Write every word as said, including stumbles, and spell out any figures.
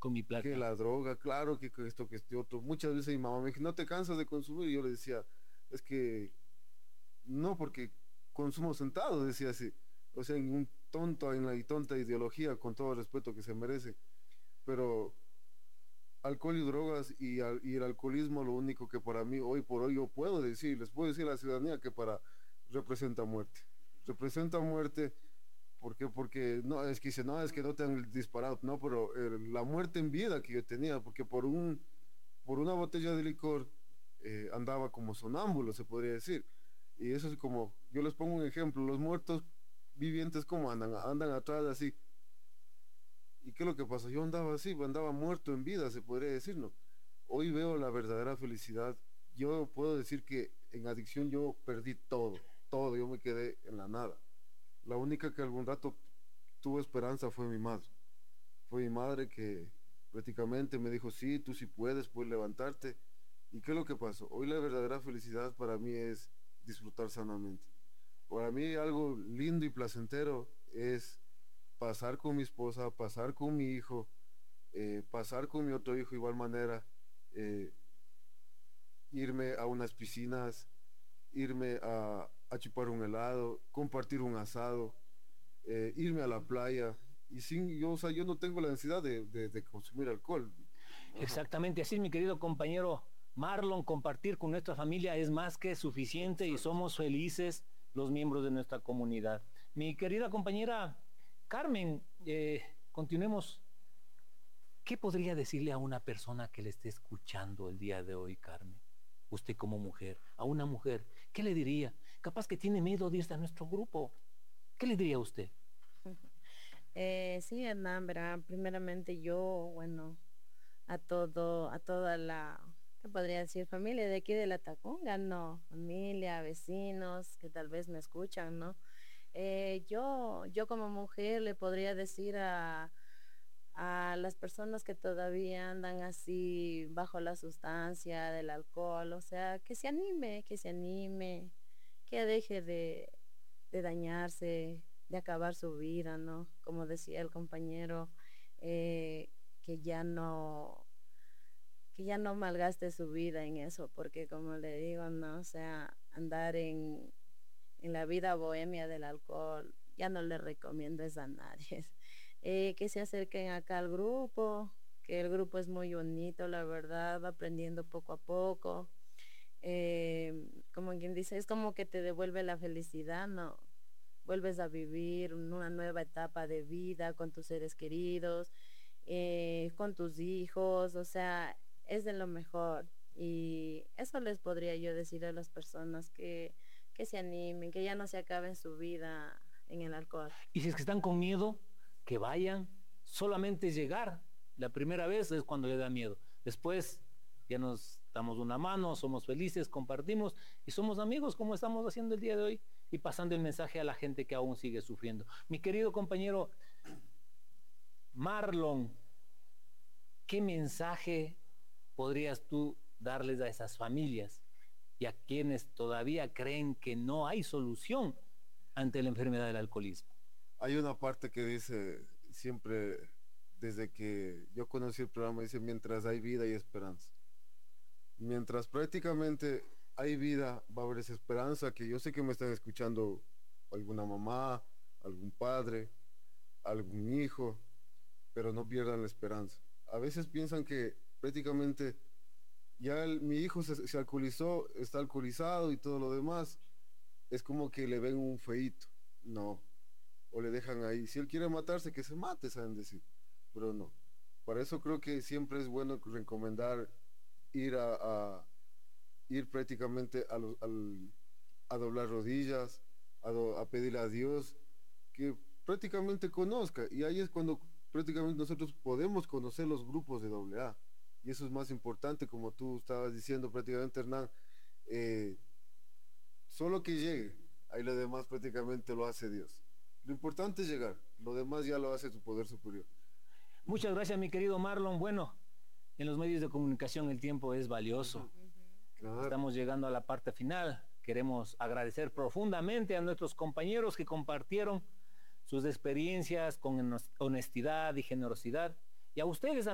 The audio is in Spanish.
con mi plata. Que la droga, claro, que, que esto, que este otro. Muchas veces mi mamá me dijo, ¿no te cansas de consumir? Y yo le decía, es que no, porque consumo sentado, decía así. O sea, en un tonto, en la y tonta ideología, con todo el respeto que se merece. Pero alcohol y drogas y, al- y el alcoholismo, lo único que para mí, hoy por hoy, yo puedo decir, les puedo decir a la ciudadanía que para representa muerte. Representa muerte. ¿Por qué? Porque no, es que dice, no, es que no te han disparado, no, pero eh, la muerte en vida que yo tenía, porque por un, por una botella de licor eh, andaba como sonámbulo, se podría decir. Y eso es como, yo les pongo un ejemplo, los muertos vivientes como andan, andan atrás así. ¿Y qué es lo que pasa? Yo andaba así, andaba muerto en vida, se podría decir, ¿no? Hoy veo la verdadera felicidad. Yo puedo decir que en adicción yo perdí todo, todo, yo me quedé en la nada. La única que algún rato tuvo esperanza fue mi madre. Fue mi madre que prácticamente me dijo, sí, tú sí puedes, puedes levantarte. ¿Y qué es lo que pasó? Hoy la verdadera felicidad para mí es disfrutar sanamente. Para mí algo lindo y placentero es pasar con mi esposa, pasar con mi hijo, eh, pasar con mi otro hijo de igual manera, eh, irme a unas piscinas, irme a, a chupar un helado, compartir un asado, eh, irme a la playa. Y sin, yo, o sea, yo no tengo la necesidad de, de- de consumir alcohol. Ajá. Exactamente así, mi querido compañero Marlon, compartir con nuestra familia es más que suficiente y Exacto. somos felices los miembros de nuestra comunidad. Mi querida compañera Carmen, eh, continuemos. ¿Qué podría decirle a una persona que le esté escuchando el día de hoy, Carmen? Usted como mujer, a una mujer, ¿qué le diría? Capaz que tiene miedo de irse a nuestro grupo. ¿Qué le diría a usted? Eh, sí, Hernán, verá, primeramente yo, bueno, a todo, a toda la, ¿qué podría decir? Familia de aquí de La Tacunga, ¿no? Familia, vecinos que tal vez me escuchan, ¿no? Eh, yo, yo como mujer le podría decir a, a las personas que todavía andan así bajo la sustancia del alcohol, o sea, que se anime, que se anime, que deje de, de dañarse, de acabar su vida, ¿no? Como decía el compañero, eh, que ya no, que ya no malgaste su vida en eso, porque como le digo, no, o sea, andar en, en la vida bohemia del alcohol, ya no le recomiendo eso a nadie. Eh, que se acerquen acá al grupo, que el grupo es muy bonito, la verdad, va aprendiendo poco a poco. Eh, como quien dice, es como que te devuelve la felicidad, ¿no? Vuelves a vivir una nueva etapa de vida con tus seres queridos, eh, con tus hijos, o sea, es de lo mejor. Y eso les podría yo decir a las personas que, que se animen, que ya no se acaben su vida en el alcohol. Y si es que están con miedo, que vayan. Solamente llegar la primera vez es cuando le da miedo. Después ya nos damos una mano, somos felices, compartimos y somos amigos como estamos haciendo el día de hoy y pasando el mensaje a la gente que aún sigue sufriendo. Mi querido compañero Marlon, ¿qué mensaje podrías tú darles a esas familias y a quienes todavía creen que no hay solución ante la enfermedad del alcoholismo? Hay una parte que dice siempre, desde que yo conocí el programa, dice, mientras hay vida y esperanza. Mientras prácticamente hay vida, va a haber esa esperanza que yo sé que me están escuchando alguna mamá, algún padre, algún hijo, pero no pierdan la esperanza. A veces piensan que prácticamente ya el- mi hijo se, se alcoholizó, está alcoholizado y todo lo demás, es como que le ven un feíto. No, o le dejan ahí. Si él quiere matarse, que se mate, saben decir, pero no. Para eso creo que siempre es bueno recomendar ir a, a- ir prácticamente a, los- al- a doblar rodillas, a, do- a pedirle a Dios que prácticamente conozca. Y ahí es cuando prácticamente nosotros podemos conocer los grupos de doble A. Y eso es más importante, como tú estabas diciendo prácticamente, Hernán, eh, solo que llegue, ahí lo demás prácticamente lo hace Dios. Lo importante es llegar, lo demás ya lo hace tu poder superior. Muchas gracias, mi querido Marlon. Bueno, en los medios de comunicación el tiempo es valioso. Ujú. Claro. Estamos llegando a la parte final. Queremos agradecer profundamente a nuestros compañeros que compartieron sus experiencias con honestidad y generosidad. Y a ustedes,